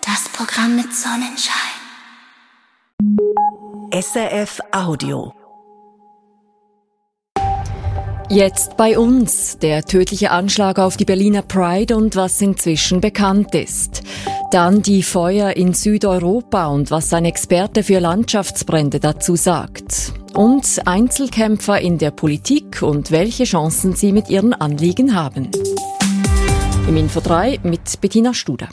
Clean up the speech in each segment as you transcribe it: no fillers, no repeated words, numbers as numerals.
Das Programm mit Sonnenschein. SRF Audio. Jetzt bei uns der tödliche Anschlag auf die Berliner Pride und was inzwischen bekannt ist. Dann die Feuer in Südeuropa und was ein Experte für Landschaftsbrände dazu sagt. Und Einzelkämpfer in der Politik und welche Chancen sie mit ihren Anliegen haben. Im Info 3 mit Bettina Studer.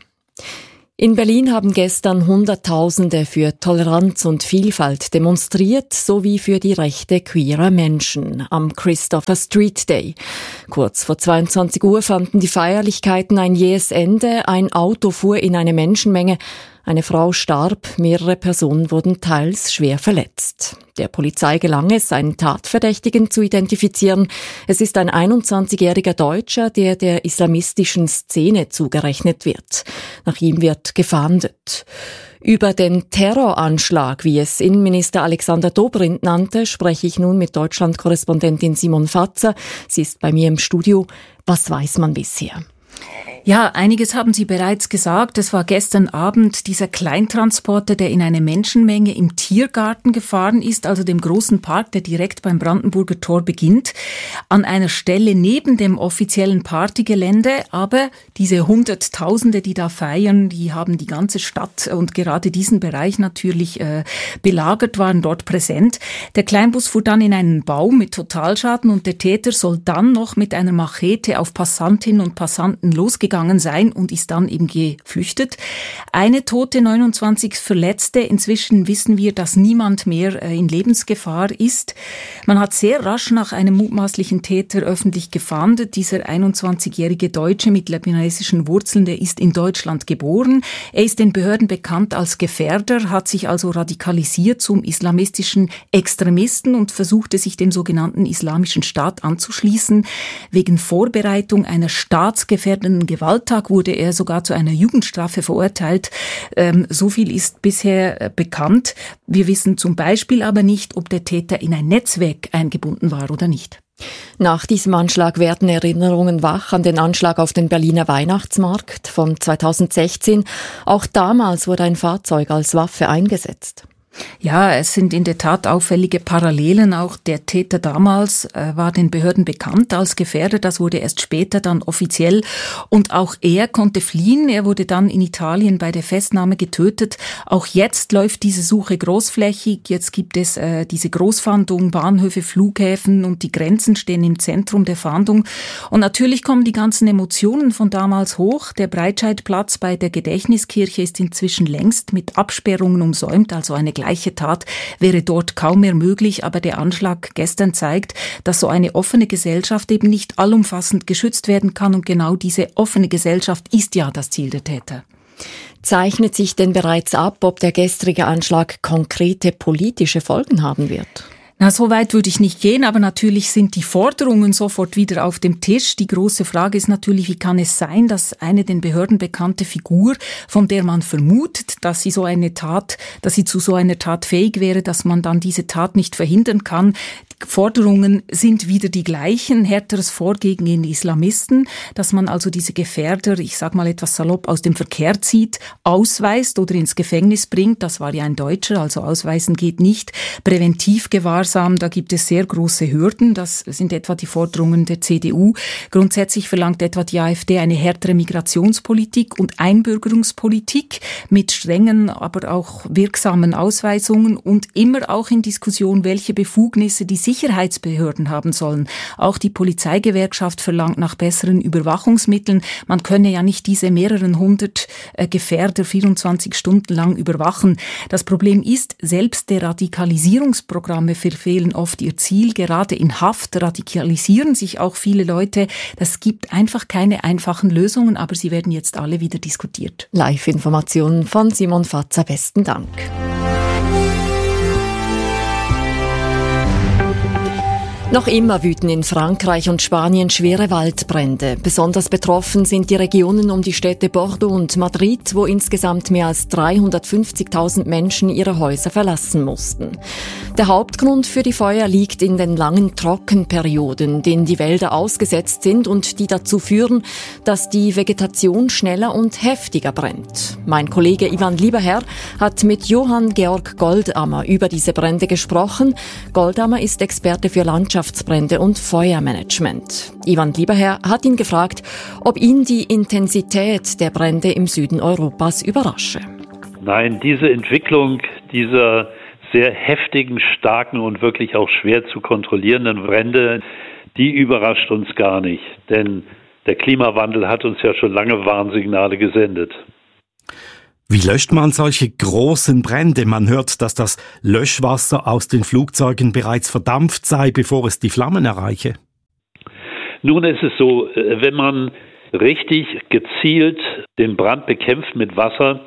In Berlin haben gestern Hunderttausende für Toleranz und Vielfalt demonstriert, sowie für die Rechte queerer Menschen am Christopher Street Day. Kurz vor 22 Uhr fanden die Feierlichkeiten ein jähes Ende. Ein Auto fuhr in eine Menschenmenge. Eine Frau starb, mehrere Personen wurden teils schwer verletzt. Der Polizei gelang es, einen Tatverdächtigen zu identifizieren. Es ist ein 21-jähriger Deutscher, der der islamistischen Szene zugerechnet wird. Nach ihm wird gefahndet. Über den Terroranschlag, wie es Innenminister Alexander Dobrindt nannte, spreche ich nun mit Deutschland-Korrespondentin Simon Fatzer. Sie ist bei mir im Studio. Was weiß man bisher? Ja, einiges haben Sie bereits gesagt. Es war gestern Abend dieser Kleintransporter, der in eine Menschenmenge im Tiergarten gefahren ist, also dem großen Park, der direkt beim Brandenburger Tor beginnt, an einer Stelle neben dem offiziellen Partygelände. Aber diese Hunderttausende, die da feiern, die haben die ganze Stadt und gerade diesen Bereich natürlich belagert, waren dort präsent. Der Kleinbus fuhr dann in einen Baum mit Totalschaden und der Täter soll dann noch mit einer Machete auf Passantinnen und Passanten losgegangen sein und ist dann eben geflüchtet. Eine Tote, 29 Verletzte. Inzwischen wissen wir, dass niemand mehr in Lebensgefahr ist. Man hat sehr rasch nach einem mutmaßlichen Täter öffentlich gefahndet. Dieser 21-jährige Deutsche mit libanesischen Wurzeln, der ist in Deutschland geboren. Er ist den Behörden bekannt als Gefährder, hat sich also radikalisiert zum islamistischen Extremisten und versuchte sich dem sogenannten Islamischen Staat anzuschließen. Wegen Vorbereitung einer staatsgefährdenden Gewalttat wurde er sogar zu einer Jugendstrafe verurteilt. So viel ist bisher bekannt. Wir wissen zum Beispiel aber nicht, ob der Täter in ein Netzwerk eingebunden war oder nicht. Nach diesem Anschlag werden Erinnerungen wach an den Anschlag auf den Berliner Weihnachtsmarkt von 2016. Auch damals wurde ein Fahrzeug als Waffe eingesetzt. Ja, es sind in der Tat auffällige Parallelen. Auch der Täter damals war den Behörden bekannt als Gefährder. Das wurde erst später dann offiziell. Und auch er konnte fliehen. Er wurde dann in Italien bei der Festnahme getötet. Auch jetzt läuft diese Suche großflächig. Jetzt gibt es diese Großfahndung, Bahnhöfe, Flughäfen und die Grenzen stehen im Zentrum der Fahndung. Und natürlich kommen die ganzen Emotionen von damals hoch. Der Breitscheidplatz bei der Gedächtniskirche ist inzwischen längst mit Absperrungen umsäumt, also eine gleiche Tat wäre dort kaum mehr möglich, aber der Anschlag gestern zeigt, dass so eine offene Gesellschaft eben nicht allumfassend geschützt werden kann und genau diese offene Gesellschaft ist ja das Ziel der Täter. Zeichnet sich denn bereits ab, ob der gestrige Anschlag konkrete politische Folgen haben wird? Na, so weit würde ich nicht gehen, aber natürlich sind die Forderungen sofort wieder auf dem Tisch. Die große Frage ist natürlich, wie kann es sein, dass eine den Behörden bekannte Figur, von der man vermutet, dass sie zu so einer Tat fähig wäre, dass man dann diese Tat nicht verhindern kann. Die Forderungen sind wieder die gleichen, härteres Vorgehen gegen Islamisten, dass man also diese Gefährder, ich sag mal etwas salopp, aus dem Verkehr zieht, ausweist oder ins Gefängnis bringt. Das war ja ein Deutscher, also ausweisen geht nicht. Präventivgewahrsam, da gibt es sehr große Hürden. Das sind etwa die Forderungen der CDU. Grundsätzlich verlangt etwa die AfD eine härtere Migrationspolitik und Einbürgerungspolitik mit strengen, aber auch wirksamen Ausweisungen und immer auch in Diskussion, welche Befugnisse die Sicherheitsbehörden haben sollen. Auch die Polizeigewerkschaft verlangt nach besseren Überwachungsmitteln. Man könne ja nicht diese mehreren hundert Gefährder 24 Stunden lang überwachen. Das Problem ist, selbst der Radikalisierungsprogramme verfehlen oft ihr Ziel. Gerade in Haft radikalisieren sich auch viele Leute. Das gibt einfach keine einfachen Lösungen, aber sie werden jetzt alle wieder diskutiert. Live-Informationen von Simon Fatzer. Besten Dank. Noch immer wüten in Frankreich und Spanien schwere Waldbrände. Besonders betroffen sind die Regionen um die Städte Bordeaux und Madrid, wo insgesamt mehr als 350.000 Menschen ihre Häuser verlassen mussten. Der Hauptgrund für die Feuer liegt in den langen Trockenperioden, denen die Wälder ausgesetzt sind und die dazu führen, dass die Vegetation schneller und heftiger brennt. Mein Kollege Ivan Lieberherr hat mit Johann Georg Goldammer über diese Brände gesprochen. Goldammer ist Experte für Landschaftsbrände und Feuermanagement. Ivan Lieberherr hat ihn gefragt, ob ihn die Intensität der Brände im Süden Europas überrasche. Nein, diese Entwicklung dieser sehr heftigen, starken und wirklich auch schwer zu kontrollierenden Brände, die überrascht uns gar nicht. Denn der Klimawandel hat uns ja schon lange Warnsignale gesendet. Wie löscht man solche großen Brände? Man hört, dass das Löschwasser aus den Flugzeugen bereits verdampft sei, bevor es die Flammen erreiche. Nun ist es so, wenn man richtig gezielt den Brand bekämpft mit Wasser,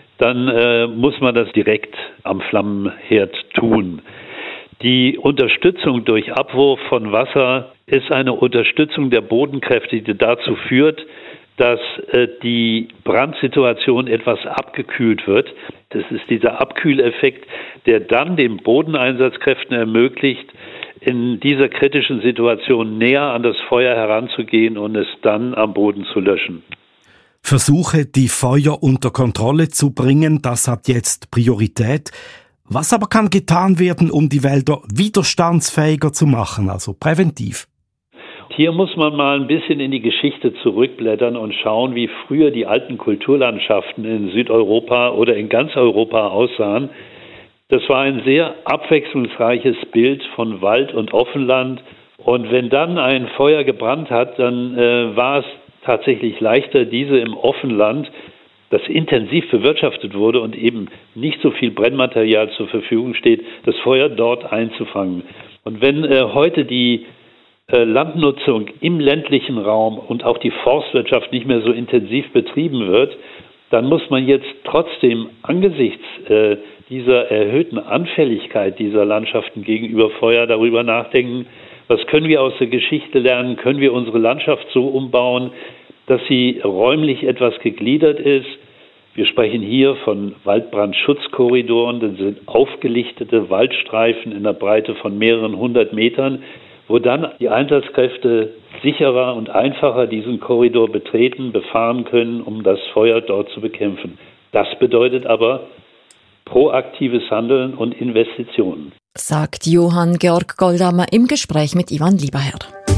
dann muss man das direkt am Flammenherd tun. Die Unterstützung durch Abwurf von Wasser ist eine Unterstützung der Bodenkräfte, die dazu führt, dass die Brandsituation etwas abgekühlt wird. Das ist dieser Abkühleffekt, der dann den Bodeneinsatzkräften ermöglicht, in dieser kritischen Situation näher an das Feuer heranzugehen und es dann am Boden zu löschen. Versuche, die Feuer unter Kontrolle zu bringen, das hat jetzt Priorität. Was aber kann getan werden, um die Wälder widerstandsfähiger zu machen, also präventiv? Hier muss man mal ein bisschen in die Geschichte zurückblättern und schauen, wie früher die alten Kulturlandschaften in Südeuropa oder in ganz Europa aussahen. Das war ein sehr abwechslungsreiches Bild von Wald und Offenland. Und wenn dann ein Feuer gebrannt hat, dann war es tatsächlich leichter, diese im Offenland, das intensiv bewirtschaftet wurde und eben nicht so viel Brennmaterial zur Verfügung steht, das Feuer dort einzufangen. Und wenn heute die Landnutzung im ländlichen Raum und auch die Forstwirtschaft nicht mehr so intensiv betrieben wird, dann muss man jetzt trotzdem angesichts dieser erhöhten Anfälligkeit dieser Landschaften gegenüber Feuer darüber nachdenken, was können wir aus der Geschichte lernen, können wir unsere Landschaft so umbauen, dass sie räumlich etwas gegliedert ist. Wir sprechen hier von Waldbrandschutzkorridoren, das sind aufgelichtete Waldstreifen in der Breite von mehreren 100 Metern, wo dann die Einsatzkräfte sicherer und einfacher diesen Korridor betreten, befahren können, um das Feuer dort zu bekämpfen. Das bedeutet aber proaktives Handeln und Investitionen, sagt Johann Georg Goldammer im Gespräch mit Ivan Lieberherr.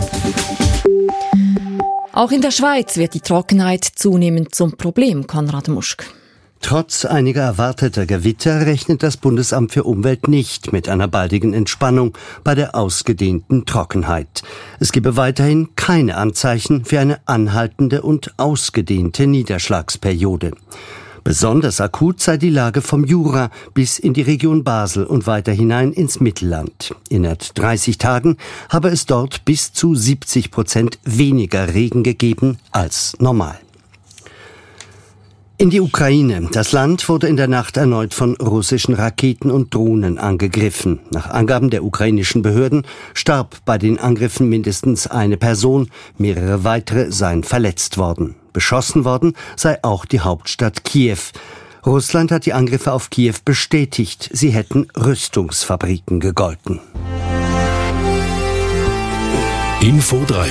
Auch in der Schweiz wird die Trockenheit zunehmend zum Problem, Konrad Muschk. Trotz einiger erwarteter Gewitter rechnet das Bundesamt für Umwelt nicht mit einer baldigen Entspannung bei der ausgedehnten Trockenheit. Es gebe weiterhin keine Anzeichen für eine anhaltende und ausgedehnte Niederschlagsperiode. Besonders akut sei die Lage vom Jura bis in die Region Basel und weiter hinein ins Mittelland. Innerhalb 30 Tagen habe es dort bis zu 70% weniger Regen gegeben als normal. In die Ukraine. Das Land wurde in der Nacht erneut von russischen Raketen und Drohnen angegriffen. Nach Angaben der ukrainischen Behörden starb bei den Angriffen mindestens eine Person, mehrere weitere seien verletzt worden. Beschossen worden sei auch die Hauptstadt Kiew. Russland hat die Angriffe auf Kiew bestätigt. Sie hätten Rüstungsfabriken gegolten. Info 3.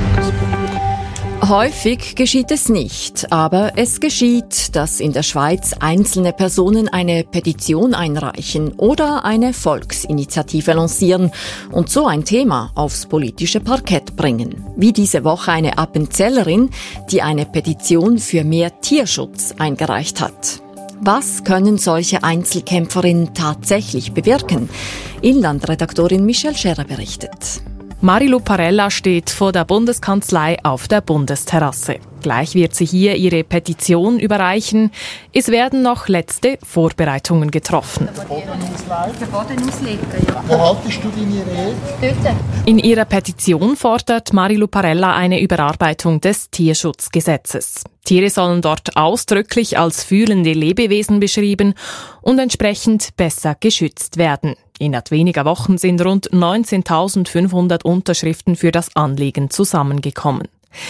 Häufig geschieht es nicht, aber es geschieht, dass in der Schweiz einzelne Personen eine Petition einreichen oder eine Volksinitiative lancieren und so ein Thema aufs politische Parkett bringen. Wie diese Woche eine Appenzellerin, die eine Petition für mehr Tierschutz eingereicht hat. Was können solche Einzelkämpferinnen tatsächlich bewirken? Inlandredaktorin Michelle Scherer berichtet. Marilu Parella steht vor der Bundeskanzlei auf der Bundesterrasse. Gleich wird sie hier ihre Petition überreichen. Es werden noch letzte Vorbereitungen getroffen. Wo haltest du deine Rede? In ihrer Petition fordert Marilu Parella eine Überarbeitung des Tierschutzgesetzes. Tiere sollen dort ausdrücklich als fühlende Lebewesen beschrieben und entsprechend besser geschützt werden. Innerhalb weniger Wochen sind rund 19.500 Unterschriften für das Anliegen zusammengekommen.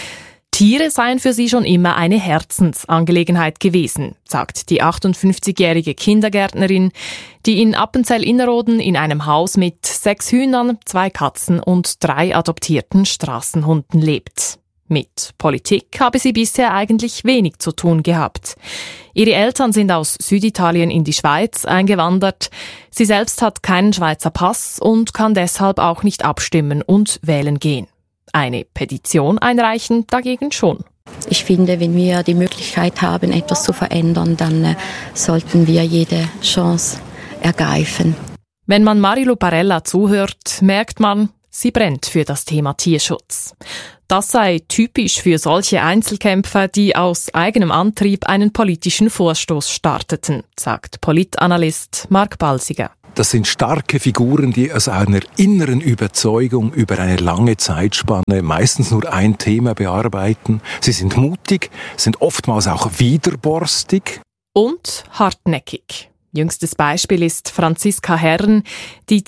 Tiere seien für sie schon immer eine Herzensangelegenheit gewesen, sagt die 58-jährige Kindergärtnerin, die in Appenzell-Innerrhoden in einem Haus mit 6 Hühnern, 2 Katzen und 3 adoptierten Straßenhunden lebt. Mit Politik habe sie bisher eigentlich wenig zu tun gehabt. Ihre Eltern sind aus Süditalien in die Schweiz eingewandert. Sie selbst hat keinen Schweizer Pass und kann deshalb auch nicht abstimmen und wählen gehen. Eine Petition einreichen dagegen schon. Ich finde, wenn wir die Möglichkeit haben, etwas zu verändern, dann sollten wir jede Chance ergreifen. Wenn man Marilu Parella zuhört, merkt man, sie brennt für das Thema Tierschutz. Das sei typisch für solche Einzelkämpfer, die aus eigenem Antrieb einen politischen Vorstoß starteten, sagt Politanalyst Mark Balsiger. Das sind starke Figuren, die aus einer inneren Überzeugung über eine lange Zeitspanne meistens nur ein Thema bearbeiten. Sie sind mutig, sind oftmals auch widerborstig. Und hartnäckig. Jüngstes Beispiel ist Franziska Herren, die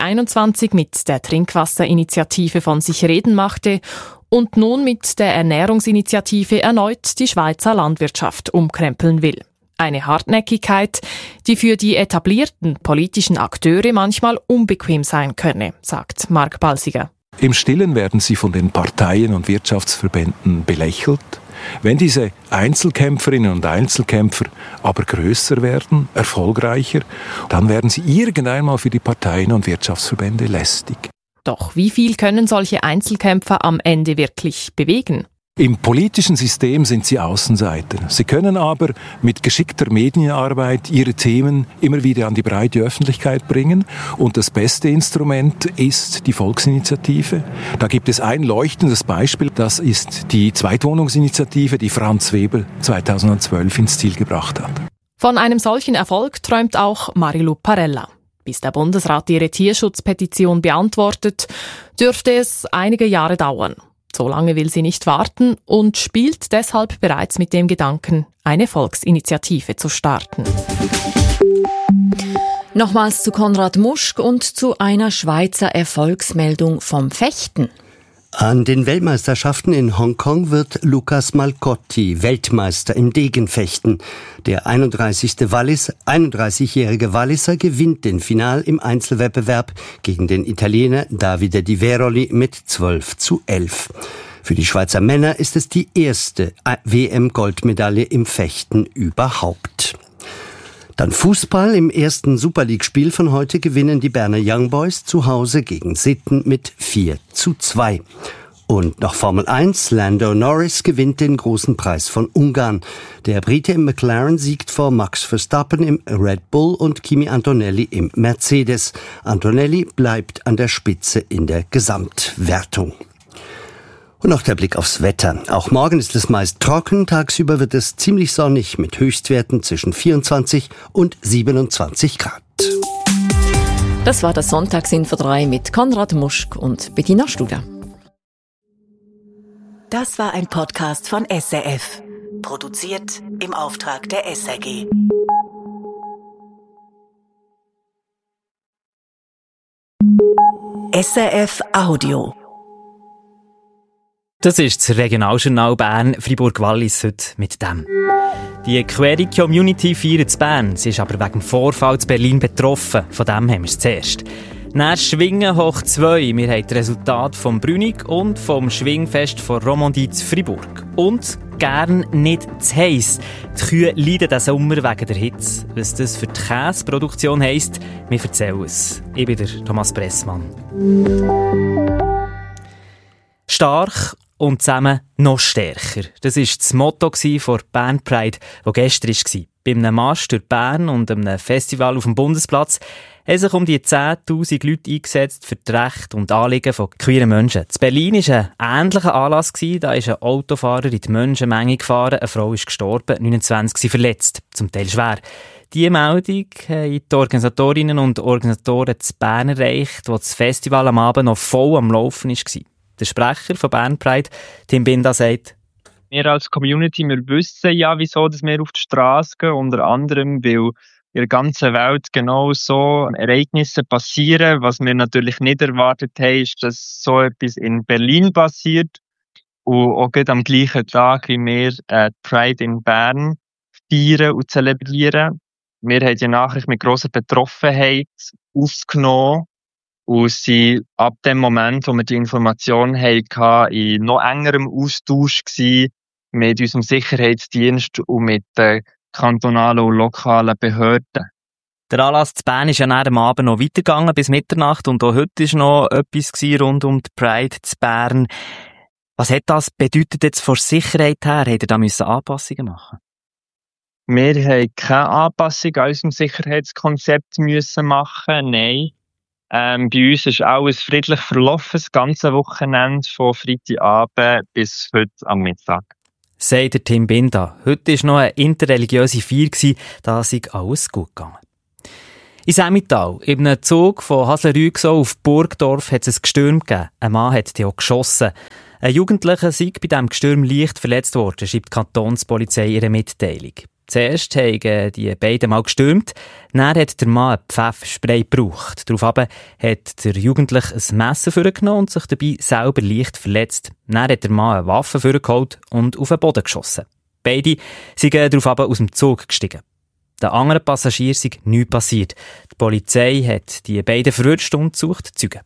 2021 mit der Trinkwasserinitiative von sich reden machte und nun mit der Ernährungsinitiative erneut die Schweizer Landwirtschaft umkrempeln will. Eine Hartnäckigkeit, die für die etablierten politischen Akteure manchmal unbequem sein könne, sagt Mark Balsiger. Im Stillen werden sie von den Parteien und Wirtschaftsverbänden belächelt. Wenn diese Einzelkämpferinnen und Einzelkämpfer aber größer werden, erfolgreicher, dann werden sie irgendeinmal für die Parteien und Wirtschaftsverbände lästig. Doch wie viel können solche Einzelkämpfer am Ende wirklich bewegen? Im politischen System sind sie Außenseiter. Sie können aber mit geschickter Medienarbeit ihre Themen immer wieder an die breite Öffentlichkeit bringen. Und das beste Instrument ist die Volksinitiative. Da gibt es ein leuchtendes Beispiel. Das ist die Zweitwohnungsinitiative, die Franz Weber 2012 ins Ziel gebracht hat. Von einem solchen Erfolg träumt auch Marilu Parella. Bis der Bundesrat ihre Tierschutzpetition beantwortet, dürfte es einige Jahre dauern. So lange will sie nicht warten und spielt deshalb bereits mit dem Gedanken, eine Volksinitiative zu starten. Nochmals zu Konrad Muschg und zu einer Schweizer Erfolgsmeldung vom Fechten. An den Weltmeisterschaften in Hongkong wird Lucas Malcotti Weltmeister im Degenfechten. Der 31-jährige Walliser gewinnt den Final im Einzelwettbewerb gegen den Italiener Davide Di Veroli mit 12:11. Für die Schweizer Männer ist es die erste WM-Goldmedaille im Fechten überhaupt. Dann Fußball. Im ersten Super League-Spiel von heute gewinnen die Berner Young Boys zu Hause gegen Sitten mit 4:2. Und noch Formel 1. Lando Norris gewinnt den großen Preis von Ungarn. Der Brite im McLaren siegt vor Max Verstappen im Red Bull und Kimi Antonelli im Mercedes. Antonelli bleibt an der Spitze in der Gesamtwertung. Und noch der Blick aufs Wetter. Auch morgen ist es meist trocken. Tagsüber wird es ziemlich sonnig mit Höchstwerten zwischen 24 und 27 Grad. Das war das Sonntagsinfo 3 mit Konrad Muschg und Bettina Studer. Das war ein Podcast von SRF. Produziert im Auftrag der SRG. SRF Audio. Das ist das Regionaljournal Bern Fribourg-Wallis heute mit dem. Die Query Community feiert in Bern. Sie ist aber wegen dem Vorfall in Berlin betroffen. Von dem haben wir es zuerst. Nach Schwingen hoch 2. Wir haben das Resultat vom Brünig und vom Schwingfest von Romandie zu Fribourg. Und gern nicht zu heiss. Die Kühe leiden diesen Sommer wegen der Hitze. Was das für die Käseproduktion heisst, wir erzählen es. Ich bin der Thomas Pressmann. Stark und zusammen noch stärker. Das war das Motto der Bern Pride, das gestern war. Bei einem Marsch durch Bern und einem Festival auf dem Bundesplatz haben sich um die 10'000 Leute eingesetzt für die Rechte und Anliegen von queeren Menschen. In Berlin war ein ähnlicher Anlass. Da ist ein Autofahrer in die Menschenmenge gefahren, eine Frau ist gestorben, 29 sind verletzt, zum Teil schwer. Diese Meldung haben die Organisatorinnen und Organisatoren zu Bern erreicht, wo das Festival am Abend noch voll am Laufen war. Der Sprecher von Bern Pride, Tim Binda, sagt: Wir als Community, wir wissen ja, wieso dass wir auf die Straße gehen. Unter anderem, weil in der ganzen Welt genau so Ereignisse passieren. Was wir natürlich nicht erwartet haben, ist, dass so etwas in Berlin passiert. Und auch gerade am gleichen Tag, wie wir Pride in Bern feiern und zelebrieren. Wir haben die Nachricht mit grosser Betroffenheit aufgenommen und sind ab dem Moment, wo wir die Information hatten, in noch engerem Austausch gewesen mit unserem Sicherheitsdienst und mit den kantonalen und lokalen Behörden. Der Anlass zu Bern ist ja nach dem Abend noch weitergegangen bis Mitternacht und auch heute war noch etwas rund um die Pride zu Bern. Was hat das bedeutet jetzt von Sicherheit her? Habt ihr da Anpassungen machen? Wir haben keine Anpassung an unserem Sicherheitskonzept machen, nein. Bei uns ist alles friedlich verlaufen, das ganze Wochenende von Freitagabend bis heute am Mittag. Sagt der Tim Binda. Heute war noch eine interreligiöse Feier, da sei alles gut gegangen. In Emmental, in einem Zug von Hasle-Rüegsau auf Burgdorf, hat es ein Gestürm gegeben. Ein Mann hat auch geschossen. Ein Jugendlicher sei bei diesem Gestürm leicht verletzt worden, schreibt die Kantonspolizei in ihrer Mitteilung. Zuerst haben die beiden mal gestürmt, dann hat der Mann ein Pfefferspray gebraucht. Daraufhin hat der Jugendliche ein Messer vorgenommen und sich dabei selber leicht verletzt. Dann hat der Mann eine Waffe vorgeholt und auf den Boden geschossen. Beide sind daraufhin aus dem Zug gestiegen. Den anderen Passagieren sei nichts passiert. Die Polizei hat die beiden verwünscht und sucht Zeugen.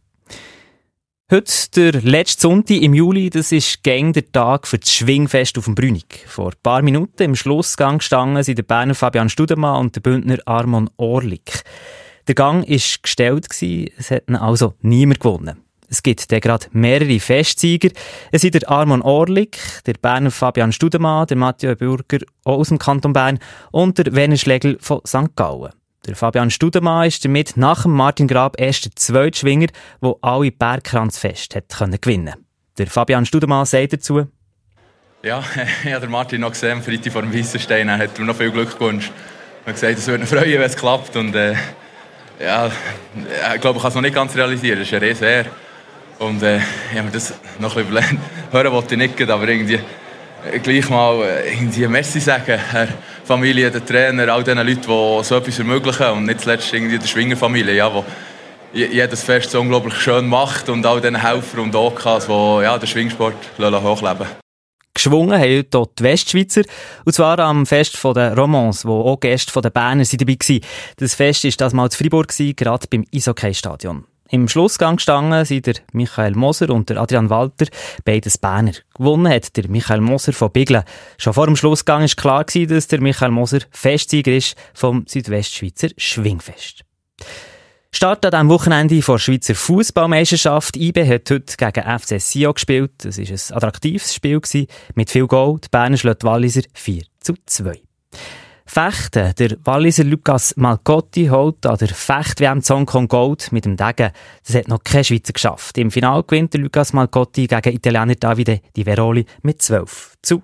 Heute, der letzte Sonntag im Juli, das ist gäng der Tag für das Schwingfest auf dem Brünig. Vor ein paar Minuten im Schlussgang standen sind der Berner Fabian Studemann und der Bündner Armon Orlik. Der Gang war gestellt, es hat also niemand gewonnen. Es gibt gerade mehrere Festsieger. Es sind der Armon Orlik, der Berner Fabian Studemann, der Mathieu Bürger auch aus dem Kanton Bern und der Werner Schlegel von St. Gallen. Der Fabian Studemann ist damit nach dem Martin Grab erst der zweite Schwinger, der alle Bergkranzfeste gewinnen konnte. Der Fabian Studemann sagt dazu: Ja, ich habe den Martin noch gesehen, Freitag vor dem Weissenstein. Er hat mir noch viel Glück gewünscht. Er hat gesagt, es würde ihn freuen, wenn es klappt. Und ja, ich glaube, ich kann es noch nicht ganz realisieren. Das ist eine riesen Ehre. Und ich habe mir das noch ein bisschen überlegt. Hören wollte ich nicht, aber irgendwie gleich mal Merci sagen, der Familie, den Trainer, all den Leuten, die so etwas ermöglichen und nicht zuletzt irgendwie der Schwingerfamilie, ja, die jedes Fest so unglaublich schön macht und all den Helfern und Okas, die ja, den Schwingsport hochleben. Geschwungen haben heute die Westschweizer, und zwar am Fest der Romans, wo auch Gäste der Berner dabei waren. Das Fest war das mal in Fribourg, gerade beim Eishockey-Stadion. Im Schlussgang standen sind der Michael Moser und der Adrian Walter, beides Berner. Gewonnen hat der Michael Moser von Biglen. Schon vor dem Schlussgang war klar, dass der Michael Moser Festsieger ist vom Südwestschweizer Schwingfest. Start an diesem Wochenende vor der Schweizer Fußballmeisterschaft. IB hat heute gegen FC Sion gespielt. Das war ein attraktives Spiel mit viel Goal. Die Berner schlägt die Walliser 4:2. Fechten. Der Walliser Lucas Malcotti holt an der Fecht-WM Hong Kong Gold mit dem Degen. Das hat noch kein Schweizer geschafft. Im Finale gewinnt der Lucas Malcotti gegen Italiener Davide Di Veroli mit 12:11.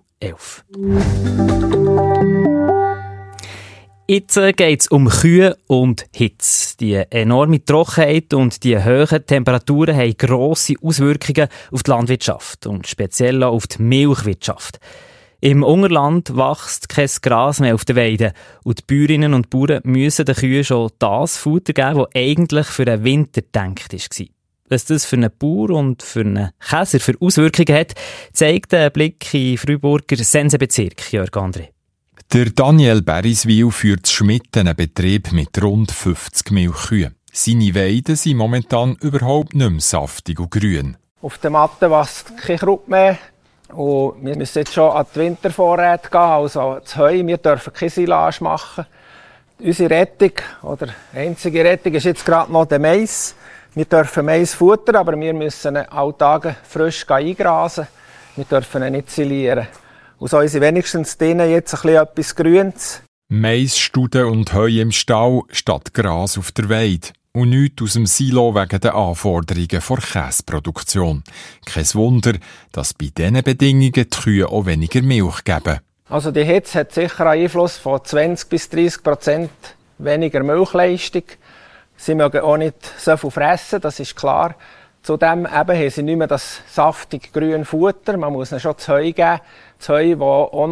Jetzt geht es um Kühe und Hitze. Die enorme Trockenheit und die hohen Temperaturen haben grosse Auswirkungen auf die Landwirtschaft und speziell auch auf die Milchwirtschaft. Im Unterland wächst kein Gras mehr auf den Weiden und die Bäuerinnen und Bauern müssen den Kühen schon das Futter geben, das eigentlich für den Winter gedacht war. Was das für einen Bauer und für einen Käser für Auswirkungen hat, zeigt ein Blick in Freiburger Sensenbezirk, Jörg André. Der Daniel Beriswil führt zu Schmitten einen Betrieb mit rund 50 Milchkühen. Seine Weiden sind momentan überhaupt nicht mehr saftig und grün. Auf der Matte wächst kein Kraut mehr. Und wir müssen jetzt schon an die Wintervorräte gehen, also das Heu. Wir dürfen keine Silage machen. Unsere Rettung, oder einzige Rettung, ist jetzt gerade noch der Mais. Wir dürfen Mais futtern, aber wir müssen ihn alle Tage frisch eingrasen. Wir dürfen ihn nicht silieren. Und so ist wenigstens denen jetzt ein bisschen etwas Grünes. Maisstuden und Heu im Stall statt Gras auf der Weide. Und nichts aus dem Silo wegen der Anforderungen der Käseproduktion. Kein Wunder, dass bei diesen Bedingungen die Kühe auch weniger Milch geben. Also die Hitze hat sicher einen Einfluss von 20-30% weniger Milchleistung. Sie mögen auch nicht so viel fressen, das ist klar. Zudem haben sie nicht mehr das saftig grüne Futter. Man muss ihnen schon das Heu geben. Das Heu, das auch noch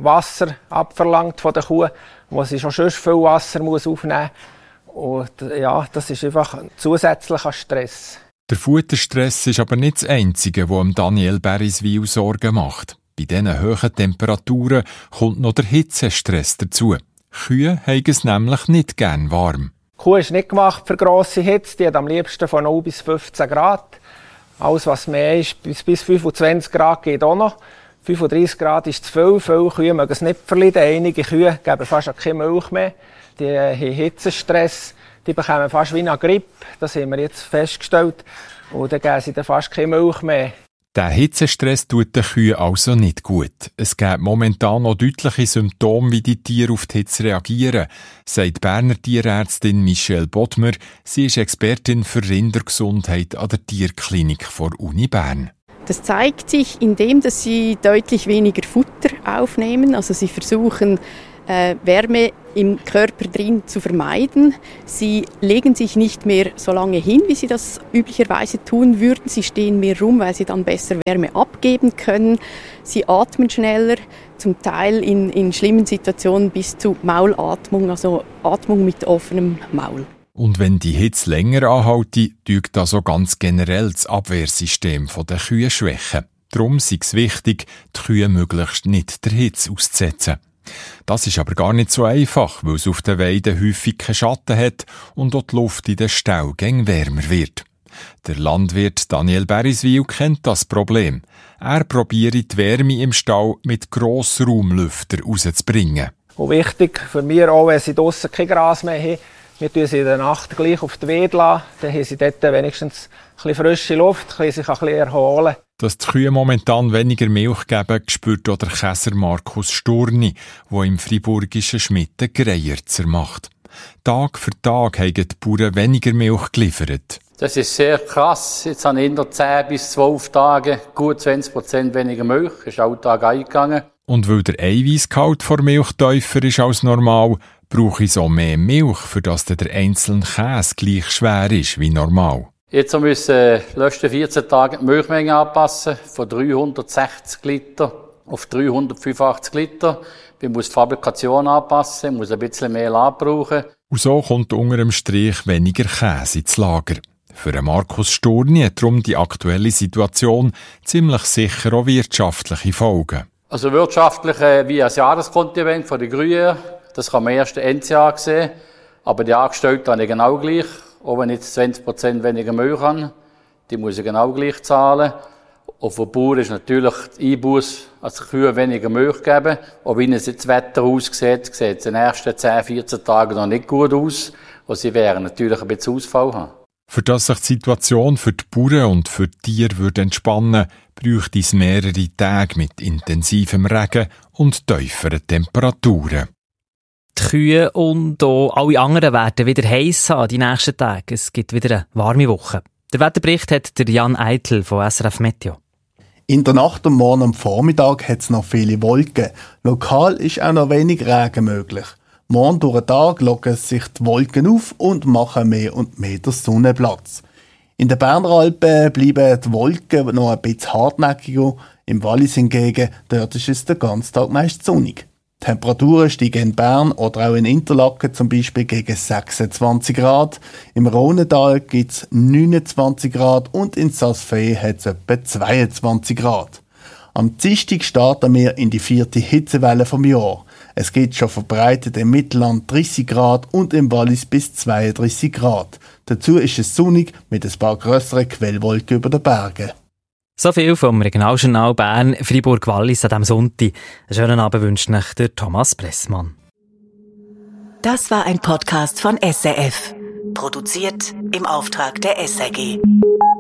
Wasser abverlangt von der Kuh, wo sie schon viel Wasser muss aufnehmen muss. Und ja, das ist einfach ein zusätzlicher Stress. Der Futterstress ist aber nicht das Einzige, was Daniel Beriswil Sorgen macht. Bei diesen hohen Temperaturen kommt noch der Hitzestress dazu. Kühe haben es nämlich nicht gern warm. Die Kuh ist nicht gemacht für grosse Hitze, die hat am liebsten von 0 bis 15 Grad. Alles, was mehr ist, bis 25 Grad geht auch noch. 35 Grad ist zu viel. Viele Kühe mögen es nicht verleiden. Einige Kühe geben fast keine Milch mehr. Die haben Hitzestress. Die bekommen fast wie eine Grippe. Das haben wir jetzt festgestellt. Und dann geben sie dann fast keine Milch mehr. Der Hitzestress tut den Kühen also nicht gut. Es gibt momentan noch deutliche Symptome, wie die Tiere auf die Hitze reagieren, sagt Berner Tierärztin Michelle Bodmer. Sie ist Expertin für Rindergesundheit an der Tierklinik der Uni Bern. Das zeigt sich, indem dass sie deutlich weniger Futter aufnehmen. Also sie versuchen, Wärme im Körper drin zu vermeiden. Sie legen sich nicht mehr so lange hin, wie sie das üblicherweise tun würden. Sie stehen mehr rum, weil sie dann besser Wärme abgeben können. Sie atmen schneller, zum Teil in schlimmen Situationen bis zu Maulatmung, also Atmung mit offenem Maul. Und wenn die Hitze länger anhält, tut also ganz generell das Abwehrsystem der Kühe schwächen. Darum ist es wichtig, die Kühe möglichst nicht der Hitze auszusetzen. Das ist aber gar nicht so einfach, weil es auf den Weiden häufig keinen Schatten hat und auch die Luft in den Staugängen wärmer wird. Der Landwirt Daniel Beriswil kennt das Problem. Er probiert die Wärme im Stall mit Grossraumlüftern rauszubringen. Und wichtig für mich auch, wenn sie draussen kein Gras mehr haben, wir tun sie in der Nacht gleich auf die Weide lassen, dann haben sie dort wenigstens ein bisschen frische Luft, können sich ein bisschen erholen. Dass die Kühe momentan weniger Milch geben, spürt auch der Käser Markus Sturni, der im friburgischen Schmitten Greierzer macht. Tag für Tag haben die Bauern weniger Milch geliefert. Das ist sehr krass. Jetzt habe ich in 10 bis 12 Tagen gut 20% weniger Milch. Das ist Alltag eingegangen. Und weil der Eiweißgehalt vor Milch tiefer ist als normal, brauche ich so mehr Milch, für dass der einzelne Käse gleich schwer ist wie normal. Jetzt müssen wir die letzten 14 Tage die Milchmenge anpassen, von 360 Liter auf 385 Liter. Wir müssen die Fabrikation anpassen, muss ein bisschen mehr Land brauchen. Und so kommt unter dem Strich weniger Käse ins Lager. Für Markus Sturni hat darum die aktuelle Situation ziemlich sicher auch wirtschaftliche Folgen. Also wirtschaftlich wie ein Jahreskontingent von den Grünen, das kann man erst Endjahr sehen. Aber die Angestellten haben genau gleich. Auch wenn ich jetzt 20% weniger Milch habe, die muss ich genau gleich zahlen. Und für die Bauern ist natürlich die Einbuß, als die Kühe weniger Milch geben. Auch wie es jetzt das Wetter aussieht, sieht es in den ersten 10, 14 Tagen noch nicht gut aus. Und sie werden natürlich ein bisschen Ausfall haben. Für dass sich die Situation für die Bauern und für die Tiere würde entspannen, bräuchte es mehrere Tage mit intensivem Regen und tieferen Temperaturen. Die Kühe und auch alle anderen werden wieder heiß haben die nächsten Tage. Es gibt wieder eine warme Woche. Der Wetterbericht hat der Jan Eitel von SRF Meteo. In der Nacht und morgen am Vormittag hat es noch viele Wolken. Lokal ist auch noch wenig Regen möglich. Morgen durch den Tag lockern sich die Wolken auf und machen mehr und mehr der Sonne Platz. In den Berner Alpen bleiben die Wolken noch ein bisschen hartnäckiger. Im Wallis hingegen, dort ist es den ganzen Tag meist sonnig. Die Temperaturen steigen in Bern oder auch in Interlaken zum Beispiel gegen 26 Grad. Im Rhonental gibt es 29 Grad und in Saas-Fee hat es etwa 22 Grad. Am Dienstag starten wir in die 4. Hitzewelle vom Jahr. Es gibt schon verbreitet im Mittelland 30 Grad und im Wallis bis 32 Grad. Dazu ist es sonnig mit ein paar grösseren Quellwolken über den Bergen. So viel vom Regionaljournal Bern, Fribourg-Wallis an diesem Sonntag. Einen schönen Abend wünscht euch der Thomas Pressmann. Das war ein Podcast von SRF. Produziert im Auftrag der SRG.